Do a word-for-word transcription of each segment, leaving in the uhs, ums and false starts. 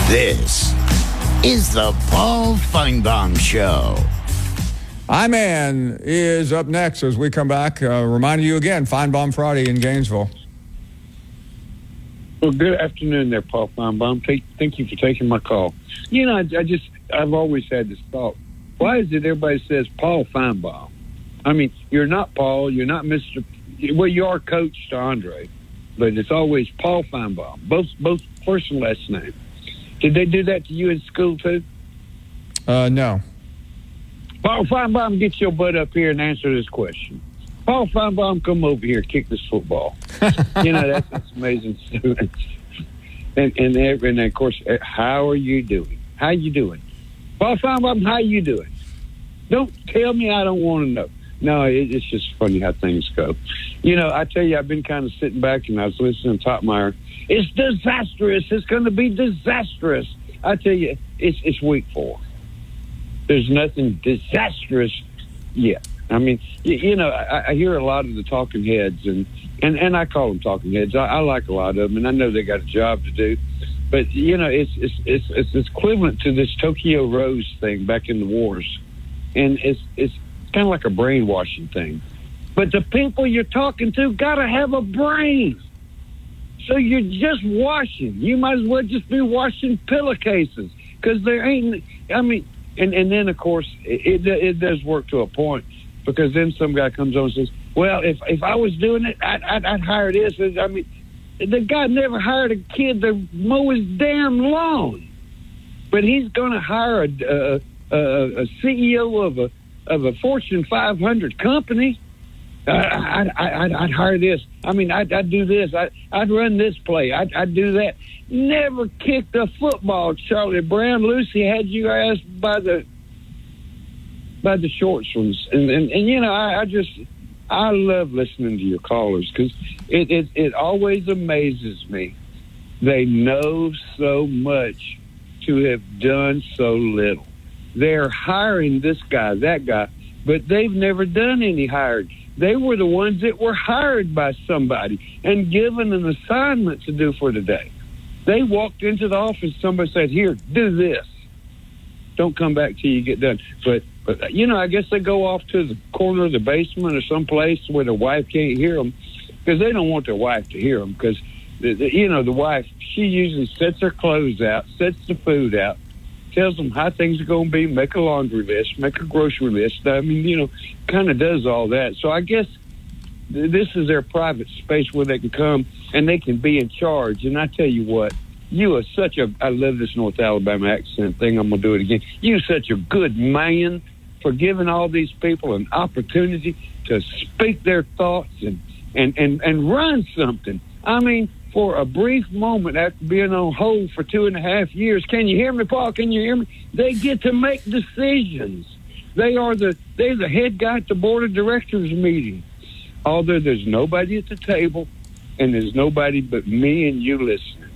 This is the Paul Finebaum Show. I-Man is up next as we come back. Uh, reminding you again, Finebaum Friday in Gainesville. Well, good afternoon there, Paul Finebaum. Thank, thank you for taking my call. You know, I, I just, I've always had this thought. Why is it everybody says Paul Finebaum? I mean, you're not Paul, you're not Mister Well, you are Coach to Andre, but it's always Paul Finebaum, both both first and last name. Did they do that to you in school, too? Uh, no. Paul Finebaum, get your butt up here and answer this question. Paul Finebaum, come over here, kick this football. You know, that's, that's amazing students. And, and, and, of course, how are you doing? How you doing? Paul Finebaum, how you doing? Don't tell me I don't want to know. No, it, it's just funny how things go. You know, I tell you, I've been kind of sitting back and I was listening to Topmeyer. It's disastrous. It's going to be disastrous. I tell you, it's it's week four. There's nothing disastrous yet. I mean, you, you know, I, I hear a lot of the talking heads, and, and, and I call them talking heads. I, I like a lot of them, and I know they got a job to do. But, you know, it's it's it's it's, it's equivalent to this Tokyo Rose thing back in the wars. And it's it's kind of like a brainwashing thing. But the people you're talking to got to have a brain. So you're just washing. You might as well just be washing pillowcases because there ain't, I mean, and, and then, of course, it, it it does work to a point because then some guy comes on and says, well, if if I was doing it, I'd, I'd, I'd hire this. I mean, the guy never hired a kid to mow his damn lawn. But he's going to hire a, a, a, a C E O of a of a Fortune five hundred company. I'd, I'd, I'd hire this. I mean, I'd, I'd do this. I'd, I'd run this play. I'd, I'd do that. Never kicked a football, Charlie Brown. Lucy had you ass by the by the shorts ones. And, and, and you know, I, I just, I love listening to your callers because it, it, it always amazes me. They know so much to have done so little. They're hiring this guy, that guy, but they've never done any hiring. They were the ones that were hired by somebody and given an assignment to do for the day. They walked into the office, somebody said, here, do this. Don't come back till you get done. But, but you know, I guess they go off to the corner of the basement or someplace where their wife can't hear them because they don't want their wife to hear them because, the, the, you know, the wife, she usually sets her clothes out, sets the food out, tells them how things are going to be, make a laundry list, make a grocery list. I mean, you know, kind of does all that. So I guess th- this is their private space where they can come and they can be in charge. And I tell you what, you are such a, I love this North Alabama accent thing. I'm going to do it again. You're such a good man for giving all these people an opportunity to speak their thoughts and, and, and, and run something. I mean, for a brief moment after being on hold for two and a half years. Can you hear me, Paul? Can you hear me? They get to make decisions. They are the they're the head guy at the board of directors meeting. Although there's nobody at the table and there's nobody but me and you listening.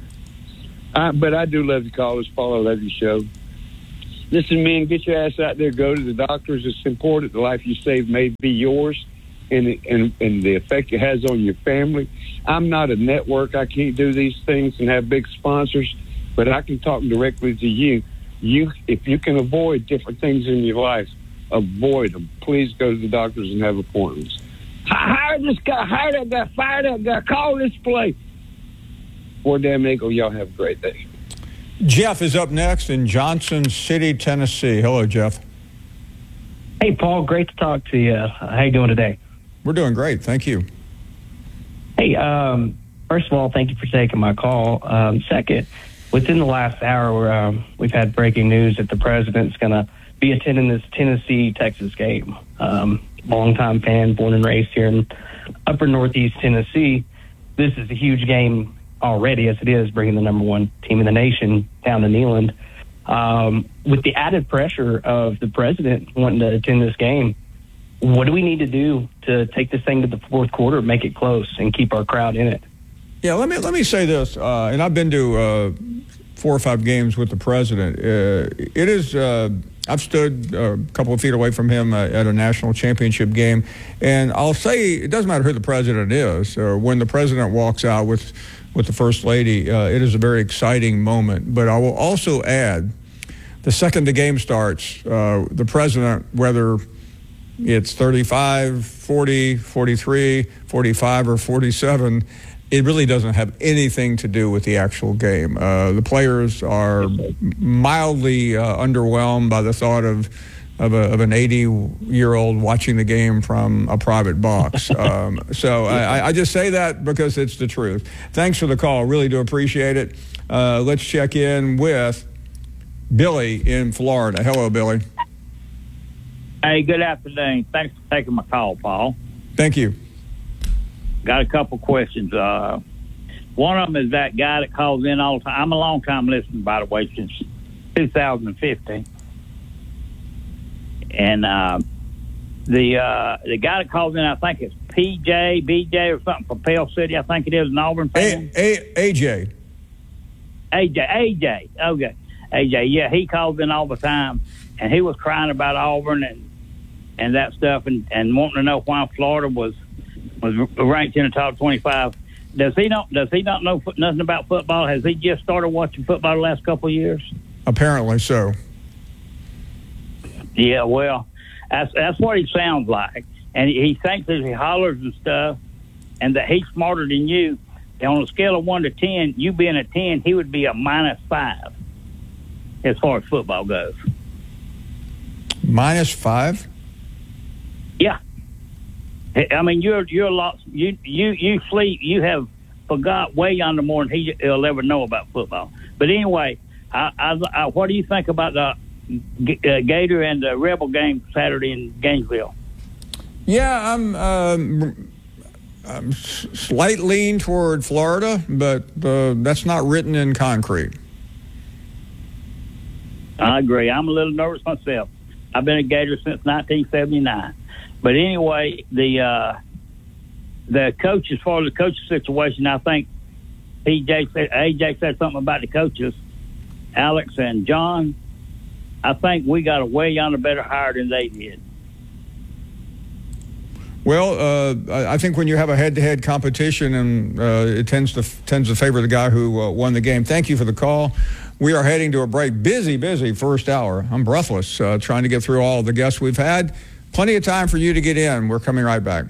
I, but I do love the callers, Paul. I love your show. Listen, man, get your ass out there. Go to the doctors. It's important. The life you save may be yours. And, and and the effect it has on your family. I'm not a network. I can't do these things and have big sponsors, but I can talk directly to you. You, if you can avoid different things in your life, avoid them. Please go to the doctors and have appointments. Hire this guy. Hire that guy. Fire that guy. Call this play. War Damn Eagle, y'all have a great day. Jeff is up next in Johnson City, Tennessee. Hello, Jeff. Hey, Paul. Great to talk to you. How you doing today? We're doing great. Thank you. Hey, um, first of all, thank you for taking my call. Um, second, within the last hour, um, we've had breaking news that the president's going to be attending this Tennessee-Texas game. Um, longtime fan, born and raised here in upper northeast Tennessee. This is a huge game already, as it is, bringing the number one team in the nation down to Neyland. Um, with the added pressure of the president wanting to attend this game, what do we need to do to take this thing to the fourth quarter, make it close, and keep our crowd in it? Yeah, let me let me say this, uh, and I've been to uh, four or five games with the president. Uh, it is, uh, I've stood a couple of feet away from him uh, at a national championship game, and I'll say it doesn't matter who the president is. Uh, when the president walks out with with the First Lady. Uh, it is a very exciting moment. But I will also add, the second the game starts, uh, the president, whether it's thirty-five, forty, forty-three, forty-five, or forty-seven, it really doesn't have anything to do with the actual game. Uh, the players are mildly uh, underwhelmed by the thought of of, a, of an eighty-year-old watching the game from a private box. Um, so I, I just say that because it's the truth. Thanks for the call. Really do appreciate it. Uh, let's check in with Billy in Florida. Hello, Billy. Hey, good afternoon. Thanks for taking my call, Paul. Thank you. Got a couple questions. Uh, one of them is that guy that calls in all the time. I'm a long-time listener, by the way, since two thousand fifteen. And uh, the uh, the guy that calls in, I think it's P J, B J, or something from Pell City. I think it is an Auburn fan. A, A, AJ. A J, A J. Okay. A J, yeah, he calls in all the time. And he was crying about Auburn and and that stuff and, and wanting to know why Florida was was ranked in the top twenty-five. Does he not does he not know nothing about football? Has he just started watching football the last couple of years? Apparently so. Yeah, well, that's that's what he sounds like. And he, he thinks that he hollers and stuff and that he's smarter than you. And on a scale of one to ten, you being a ten, he would be a minus five as far as football goes. Minus five? Yeah. I mean, you're you're a lot. You you you sleep. You have forgot way yonder more than he, he'll ever know about football. But anyway, I, I, I, what do you think about the uh, Gator and the Rebel game Saturday in Gainesville? Yeah, I'm, um, I'm slight lean toward Florida, but uh, that's not written in concrete. I agree. I'm a little nervous myself. I've been a Gator since nineteen seventy-nine. But anyway, the uh, the coach, as far as the coaching situation, I think P J said, A J said something about the coaches, Alex and John. I think we got a way yonder better hire than they did. Well, uh, I think when you have a head-to-head competition, and uh, it tends to tends to favor the guy who uh, won the game. Thank you for the call. We are heading to a break. Busy, busy first hour. I'm breathless uh, trying to get through all the guests we've had. Plenty of time for you to get in. We're coming right back.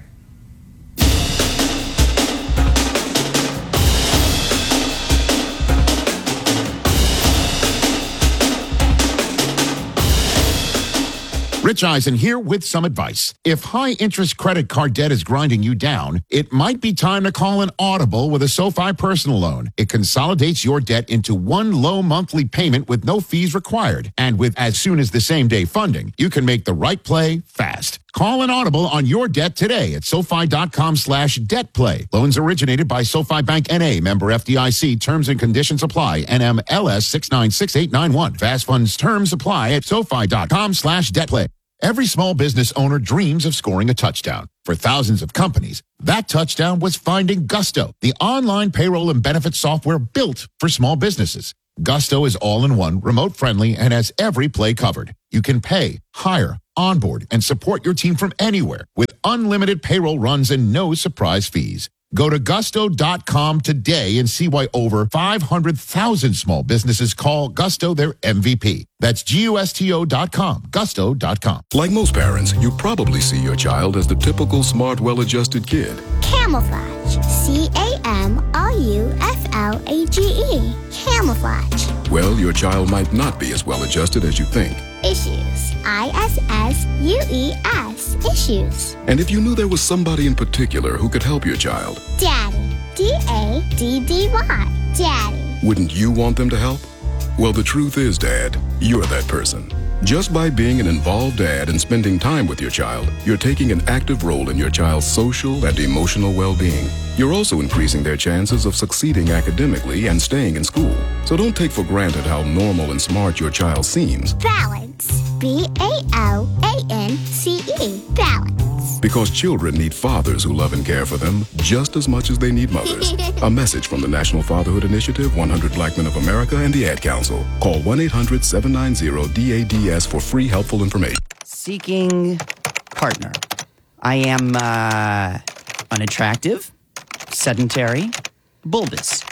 Rich Eisen here with some advice. If high-interest credit card debt is grinding you down, it might be time to call an Audible with a SoFi personal loan. It consolidates your debt into one low monthly payment with no fees required. And with as soon as the same day funding, you can make the right play fast. Call an Audible on your debt today at SoFi.com slash debt play. Loans originated by SoFi Bank N A, member F D I C. Terms and conditions apply. N M L S six nine six eight nine one. Fast funds terms apply at SoFi.com slash debt play. Every small business owner dreams of scoring a touchdown. For thousands of companies, that touchdown was finding Gusto, the online payroll and benefits software built for small businesses. Gusto is all-in-one, remote-friendly, and has every play covered. You can pay, hire, onboard, and support your team from anywhere with unlimited payroll runs and no surprise fees. Go to gusto dot com today and see why over five hundred thousand small businesses call Gusto their M V P. That's G U S T O dot com, gusto dot com. Like most parents, you probably see your child as the typical smart, well-adjusted kid. Camouflage. C A M O U F L A G E. Camouflage. Well, your child might not be as well-adjusted as you think. Issues. I S S U E S. Issues. And if you knew there was somebody in particular who could help your child, Daddy. D A D D Y. Daddy. wouldn't you want them to help? Well, the truth is, Dad, you're that person. Just by being an involved dad and spending time with your child, you're taking an active role in your child's social and emotional well-being. You're also increasing their chances of succeeding academically and staying in school. So don't take for granted how normal and smart your child seems. Balance. B A L A N C E. Balance. Because children need fathers who love and care for them just as much as they need mothers. A message from the National Fatherhood Initiative, one hundred Black Men of America, and the Ad Council. Call one eight hundred seven nine zero D A D S for free helpful information. Seeking partner. I am uh, unattractive, sedentary, bulbous.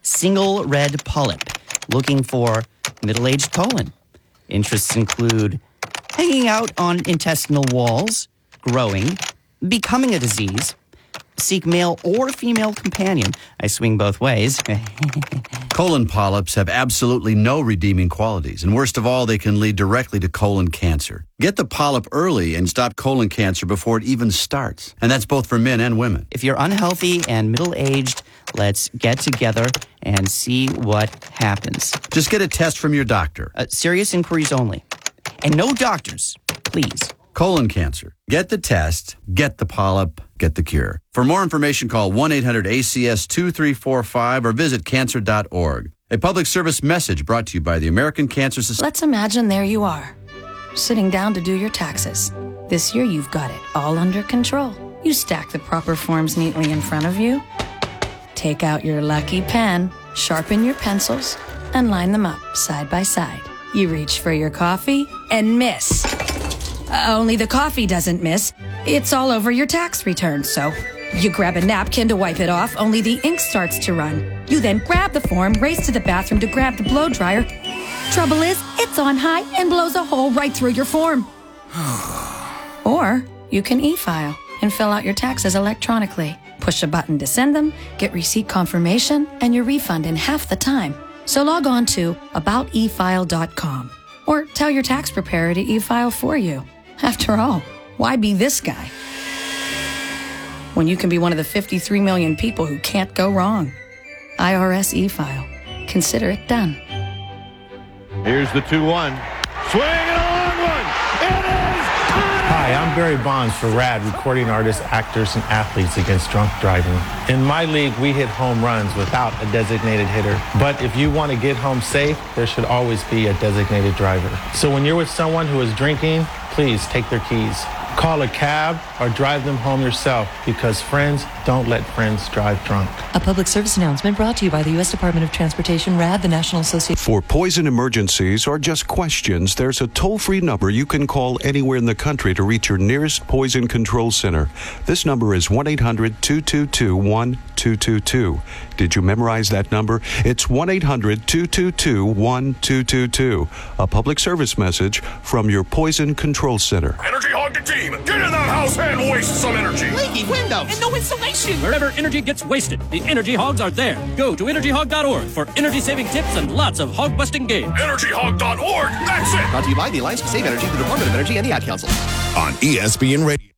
single red polyp, looking for middle-aged colon. Interests include hanging out on intestinal walls, growing, becoming a disease, seek male or female companion. I swing both ways. Colon polyps have absolutely no redeeming qualities, and worst of all, they can lead directly to colon cancer. Get the polyp early and stop colon cancer before it even starts. And that's both for men and women. If you're unhealthy and middle-aged, let's get together and see what happens. Just get a test from your doctor. Uh, serious inquiries only. And no doctors, please. Colon cancer. Get the test, get the polyp, get the cure. For more information, call one eight hundred A C S two three four five or visit cancer dot org. A public service message brought to you by the American Cancer Society. Let's imagine there you are, sitting down to do your taxes. This year you've got it all under control. You stack the proper forms neatly in front of you, take out your lucky pen, sharpen your pencils, and line them up side by side. You reach for your coffee and miss. Uh, only the coffee doesn't miss. It's all over your tax return, so you grab a napkin to wipe it off, only the ink starts to run. You then grab the form, race to the bathroom to grab the blow dryer. Trouble is, it's on high and blows a hole right through your form. Or you can e-file and fill out your taxes electronically. Push a button to send them, get receipt confirmation, and your refund in half the time. So log on to about e file dot com or tell your tax preparer to e-file for you. After all, why be this guy when you can be one of the fifty-three million people who can't go wrong? I R S e-file. Consider it done. Here's the two one. Swing and a long one. It is on. Hi, I'm Barry Bonds for RAD, recording artists, actors, and athletes against drunk driving. In my league, we hit home runs without a designated hitter. But if you want to get home safe, there should always be a designated driver. So when you're with someone who is drinking, please take their keys. Call a cab or drive them home yourself, because friends don't let friends drive drunk. A public service announcement brought to you by the U S Department of Transportation, RAD, the National Association. For poison emergencies or just questions, there's a toll-free number you can call anywhere in the country to reach your nearest poison control center. This number is one eight hundred two two two one two two two. Did you memorize that number? It's one eight hundred two two two one two two two. A public service message from your poison control center. Energy Hog the team! Get in that house and waste some energy! Leaky windows! And no insulation! Wherever energy gets wasted, the Energy Hogs are there. Go to energy hog dot org for energy-saving tips and lots of hog-busting games. energy hog dot org! That's it! Brought to you by the Alliance to Save Energy, the Department of Energy, and the Ad Council. On E S P N Radio.